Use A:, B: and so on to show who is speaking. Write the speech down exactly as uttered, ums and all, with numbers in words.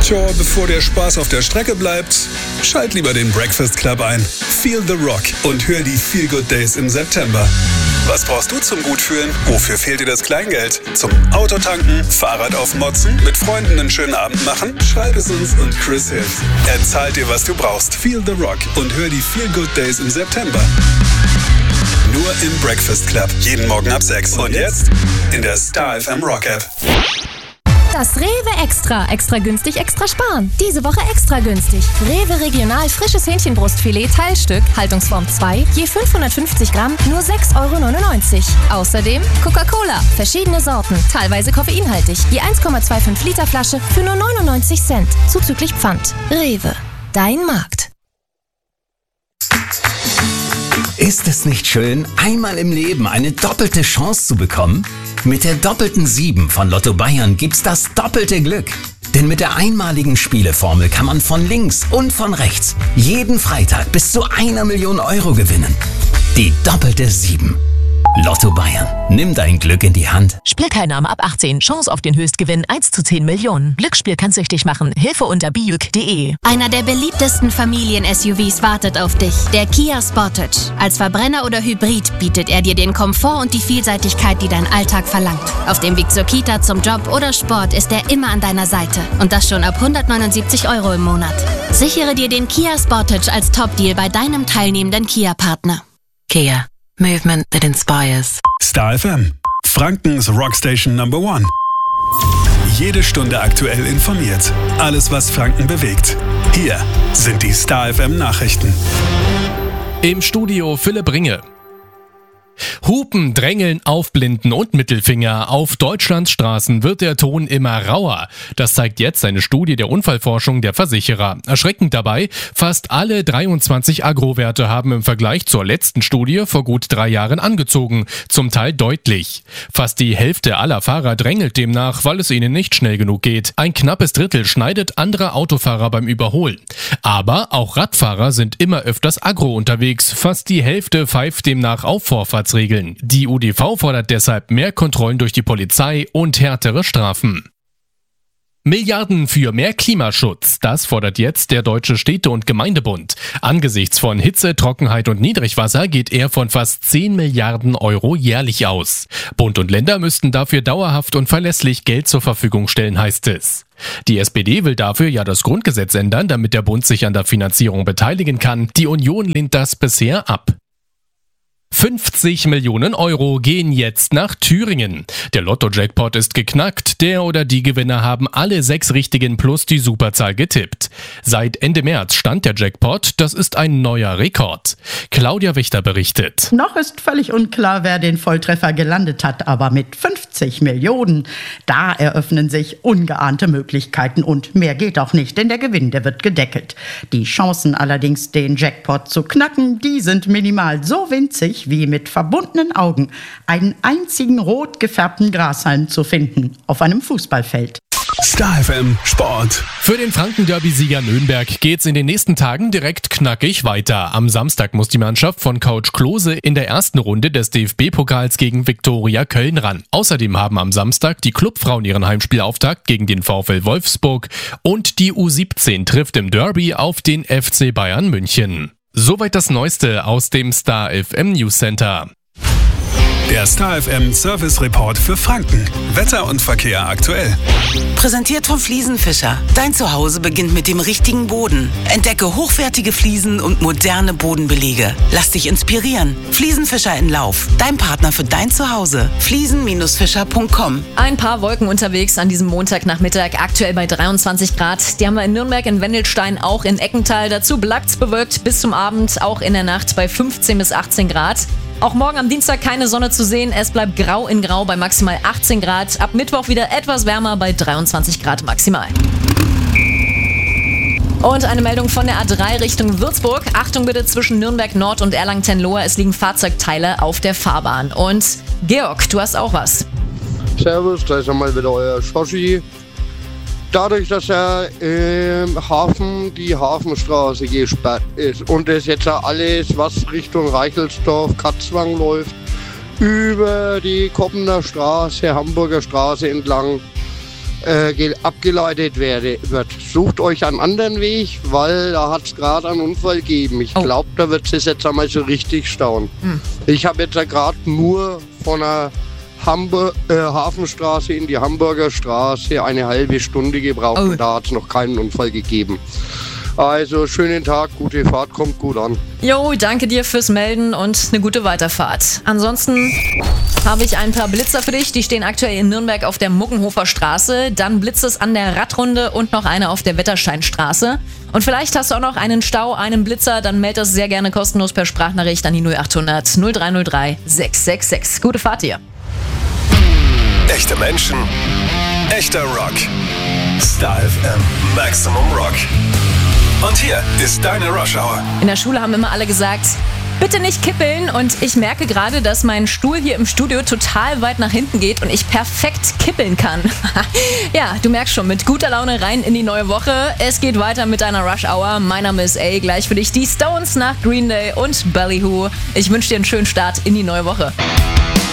A: Tja, bevor der Spaß auf der Strecke bleibt, schalt lieber den Breakfast Club ein. Feel the Rock und hör die Feel Good Days im September. Was brauchst du zum Gutfühlen? Wofür fehlt dir das Kleingeld? Zum Autotanken, Fahrrad aufmotzen, mit Freunden einen schönen Abend machen? Schreib es uns und Chris hilft. Er zahlt dir, was du brauchst. Feel the Rock und hör die Feel Good Days im September. Nur im Breakfast Club. Jeden Morgen ab sechs. Und jetzt in der Star F M Rock App.
B: Das Rewe Extra. Extra günstig, extra sparen. Diese Woche extra günstig. Rewe Regional frisches Hähnchenbrustfilet Teilstück, Haltungsform zwei, je fünfhundertfünfzig Gramm, nur sechs Euro neunundneunzig. Außerdem Coca-Cola, verschiedene Sorten, teilweise koffeinhaltig, je eins Komma fünfundzwanzig Liter Flasche für nur neunundneunzig Cent, zuzüglich Pfand. Rewe, dein Markt.
C: Ist es nicht schön, einmal im Leben eine doppelte Chance zu bekommen? Mit der doppelten sieben von Lotto Bayern gibt's das doppelte Glück. Denn mit der einmaligen Spieleformel kann man von links und von rechts jeden Freitag bis zu einer Million Euro gewinnen. Die doppelte sieben. Lotto Bayern. Nimm dein Glück in die Hand.
D: Spielteilnahme ab achtzehn. Chance auf den Höchstgewinn eins zu zehn Millionen. Glücksspiel kann süchtig machen. Hilfe unter biuk punkt de.
E: Einer der beliebtesten Familien-S U Vs wartet auf dich. Der Kia Sportage. Als Verbrenner oder Hybrid bietet er dir den Komfort und die Vielseitigkeit, die dein Alltag verlangt. Auf dem Weg zur Kita, zum Job oder Sport ist er immer an deiner Seite. Und das schon ab hundertneunundsiebzig Euro im Monat. Sichere dir den Kia Sportage als Top-Deal bei deinem teilnehmenden Kia-Partner.
D: Kia. Movement that inspires.
A: Star F M. Frankens Rockstation Number One. Jede Stunde aktuell informiert. Alles, was Franken bewegt. Hier sind die Star F M Nachrichten.
F: Im Studio Philipp Ringe. Hupen, Drängeln, Aufblinden und Mittelfinger. Auf Deutschlands Straßen wird der Ton immer rauer. Das zeigt jetzt eine Studie der Unfallforschung der Versicherer. Erschreckend dabei, fast alle dreiundzwanzig Agro-Werte haben im Vergleich zur letzten Studie vor gut drei Jahren angezogen. Zum Teil deutlich. Fast die Hälfte aller Fahrer drängelt demnach, weil es ihnen nicht schnell genug geht. Ein knappes Drittel schneidet andere Autofahrer beim Überholen. Aber auch Radfahrer sind immer öfters Agro unterwegs. Fast die Hälfte pfeift demnach auf Vorfahrt. Regeln. Die U D V fordert deshalb mehr Kontrollen durch die Polizei und härtere Strafen. Milliarden für mehr Klimaschutz, das fordert jetzt der Deutsche Städte- und Gemeindebund. Angesichts von Hitze, Trockenheit und Niedrigwasser geht er von fast zehn Milliarden Euro jährlich aus. Bund und Länder müssten dafür dauerhaft und verlässlich Geld zur Verfügung stellen, heißt es. Die S P D will dafür ja das Grundgesetz ändern, damit der Bund sich an der Finanzierung beteiligen kann. Die Union lehnt das bisher ab. fünfzig Millionen Euro gehen jetzt nach Thüringen. Der Lotto-Jackpot ist geknackt. Der oder die Gewinner haben alle sechs Richtigen plus die Superzahl getippt. Seit Ende März stand der Jackpot. Das ist ein neuer Rekord. Claudia Wächter berichtet.
G: Noch ist völlig unklar, wer den Volltreffer gelandet hat. Aber mit fünfzig Millionen, da eröffnen sich ungeahnte Möglichkeiten. Und mehr geht auch nicht, denn der Gewinn, der wird gedeckelt. Die Chancen allerdings, den Jackpot zu knacken, die sind minimal so winzig, wie mit verbundenen Augen einen einzigen rot gefärbten Grashalm zu finden auf einem Fußballfeld.
A: Star F M Sport.
F: Für den Franken-Derby-Sieger Nürnberg geht's in den nächsten Tagen direkt knackig weiter. Am Samstag muss die Mannschaft von Coach Klose in der ersten Runde des D F B-Pokals gegen Viktoria Köln ran. Außerdem haben am Samstag die Clubfrauen ihren Heimspielauftakt gegen den VfL Wolfsburg und die U siebzehn trifft im Derby auf den F C Bayern München. Soweit das Neueste aus dem Star F M News Center.
A: Der Star F M Service Report für Franken. Wetter und Verkehr aktuell.
H: Präsentiert von Fliesenfischer. Dein Zuhause beginnt mit dem richtigen Boden. Entdecke hochwertige Fliesen und moderne Bodenbelege. Lass dich inspirieren. Fliesenfischer in Lauf. Dein Partner für dein Zuhause. fliesen Fischer punkt com.
I: Ein paar Wolken unterwegs an diesem Montagnachmittag. Aktuell bei dreiundzwanzig Grad. Die haben wir in Nürnberg, in Wendelstein, auch in Eckental. Dazu bleibt's bewölkt bis zum Abend. Auch in der Nacht bei fünfzehn bis achtzehn Grad. Auch morgen am Dienstag keine Sonne zu sehen. Es bleibt grau in grau bei maximal achtzehn Grad. Ab Mittwoch wieder etwas wärmer bei dreiundzwanzig Grad maximal. Und eine Meldung von der A drei Richtung Würzburg. Achtung bitte zwischen Nürnberg Nord und Erlangen-Tenlohe. Es liegen Fahrzeugteile auf der Fahrbahn. Und Georg, du hast auch was.
J: Servus, da ist einmal wieder euer Schoschi. Dadurch, dass ja im Hafen die Hafenstraße gesperrt ist und es jetzt alles, was Richtung Reichelsdorf, Katzwang läuft, über die Koppener Straße, Hamburger Straße entlang, äh, abgeleitet werde, wird. Sucht euch einen anderen Weg, weil da hat es gerade einen Unfall gegeben. Ich
I: Oh.
J: glaube, da wird es jetzt einmal so richtig stauen.
I: Hm.
J: Ich habe jetzt ja gerade nur von der Hamburg, äh, Hafenstraße in die Hamburger Straße eine halbe Stunde gebraucht
I: Oh.
J: und da hat es noch keinen Unfall gegeben. Also schönen Tag, gute Fahrt, kommt gut an.
I: Jo, danke dir fürs Melden und eine gute Weiterfahrt. Ansonsten habe ich ein paar Blitzer für dich. Die stehen aktuell in Nürnberg auf der Muckenhofer Straße. Dann blitzt es an der Radrunde und noch eine auf der Wettersteinstraße. Und vielleicht hast du auch noch einen Stau, einen Blitzer. Dann meld das sehr gerne kostenlos per Sprachnachricht an die null achthundert null drei null drei sechs sechs sechs. Gute Fahrt dir.
A: Echte Menschen, echter Rock. Star F M Maximum Rock. Und hier ist deine Rush Hour.
I: In der Schule haben immer alle gesagt, bitte nicht kippeln. Und ich merke gerade, dass mein Stuhl hier im Studio total weit nach hinten geht und ich perfekt kippeln kann. Ja, du merkst schon, mit guter Laune rein in die neue Woche. Es geht weiter mit deiner Rush Hour. Mein Name ist A. Gleich für dich die Stones nach Green Day und Ballyhoo. Ich wünsche dir einen schönen Start in die neue Woche.